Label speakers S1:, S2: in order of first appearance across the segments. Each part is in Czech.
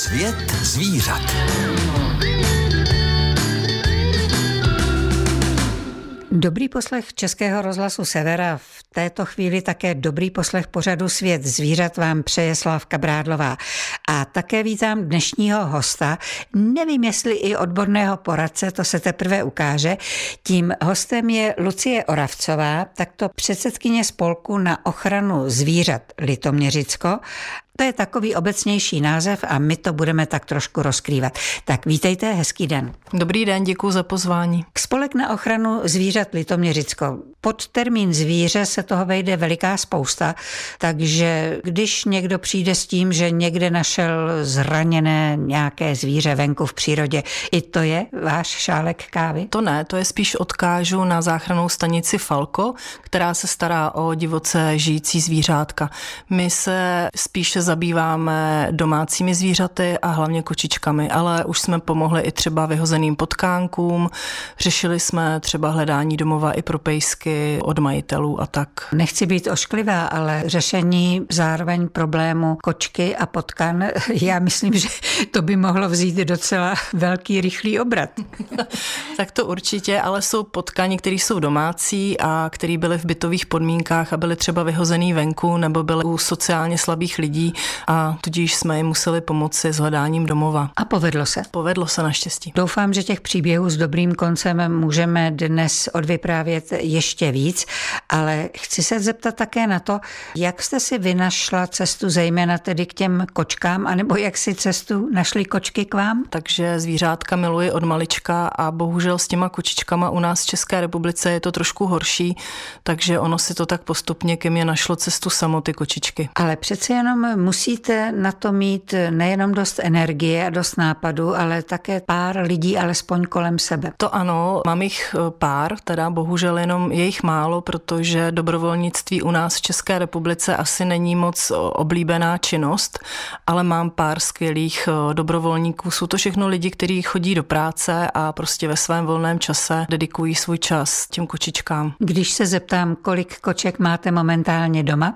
S1: Svět zvířat.
S2: Dobrý poslech Českého rozhlasu Sever a v této chvíli také dobrý poslech pořadu Svět zvířat vám přeje Slávka Brádlová. A také vítám dnešního hosta, nevím jestli i odborného poradce, to se teprve ukáže. Tím hostem je Lucie Oravcová, takto předsedkyně spolku na ochranu zvířat Litoměřicko. To je takový obecnější název a my to budeme tak trošku rozkrývat. Tak vítejte, hezký den.
S3: Dobrý den, děkuji za pozvání.
S2: Spolek na ochranu zvířat Litoměřicko. Pod termín zvíře se toho vejde veliká spousta, takže když někdo přijde s tím, že někde našel zraněné nějaké zvíře venku v přírodě, i to je váš šálek kávy?
S3: To ne, to je spíš odkážu na záchrannou stanici Falko, která se stará o divoce žijící zvířátka. My se spíše zabýváme domácími zvířaty a hlavně kočičkami, ale už jsme pomohli i třeba vyhozeným potkánkům, řešili jsme třeba hledání domova i pro pejsky od majitelů a tak.
S2: Nechci být ošklivá, ale řešení zároveň problému kočky a potkan, já myslím, že to by mohlo vzít docela velký rychlý obrat.
S3: Tak to určitě, ale jsou potkani, které jsou domácí a který byly v bytových podmínkách a byly třeba vyhozený venku nebo byly u sociálně slabých lidí a tudíž jsme jim museli pomoci s hledáním domova.
S2: A povedlo se?
S3: Povedlo se naštěstí.
S2: Doufám, že těch příběhů s dobrým koncem můžeme dnes odvyprávět ještě víc, ale chci se zeptat také na to, jak jste si vynašla cestu zejména tedy k těm kočkám, anebo jak si cestu našly kočky k vám?
S3: Takže zvířátka miluji od malička a bohužel s těma kočičkama u nás v České republice je to trošku horší, takže ono si to tak postupně ke mně našlo cestu samo ty kočičky.
S2: Ale přece jenom musíte na to mít nejenom dost energie a dost nápadu, ale také pár lidí alespoň kolem sebe.
S3: To ano, mám jich pár, teda bohužel jenom je jich málo, protože dobrovolnictví u nás v České republice asi není moc oblíbená činnost, ale mám pár skvělých dobrovolníků. Jsou to všechno lidi, kteří chodí do práce a prostě ve svém volném čase dedikují svůj čas těm kočičkám.
S2: Když se zeptám, kolik koček máte momentálně doma?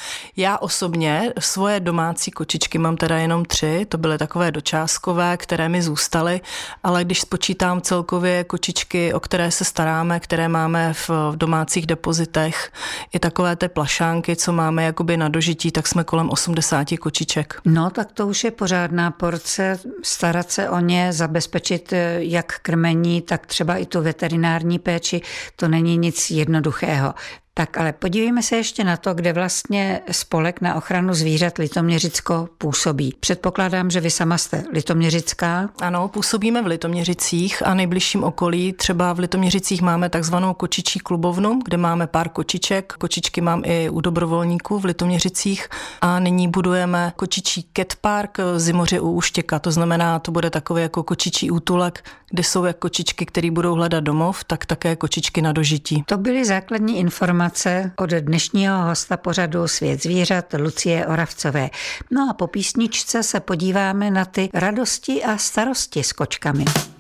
S3: Já osobně svoje domácí kočičky mám teda jenom 3, to byly takové dočáskové, které mi zůstaly, ale když spočítám celkově kočičky, o které se staráme, které máme v domácích depozitech, i takové ty plašánky, co máme jakoby na dožití, tak jsme kolem 80 kočiček.
S2: No, tak to už je pořádná porce, starat se o ně, zabezpečit jak krmení, tak třeba i tu veterinární péči, to není nic jednoduchého. Tak ale podívejme se ještě na to, kde vlastně spolek na ochranu zvířat Litoměřicko působí. Předpokládám, že vy sama jste litoměřická.
S3: Ano, působíme v Litoměřicích a nejbližším okolí. Třeba v Litoměřicích máme takzvanou kočičí klubovnu, kde máme pár kočiček. Kočičky mám i u dobrovolníků v Litoměřicích a nyní budujeme kočičí cat park Zimoři u Uštěka. To znamená, to bude takový jako kočičí útulek, kde jsou jak kočičky, které budou hledat domov, tak také kočičky na dožití.
S2: To byly základní informace od dnešního hosta pořadu Svět zvířat Lucie Oravcové. No a po písničce se podíváme na ty radosti a starosti s kočkami.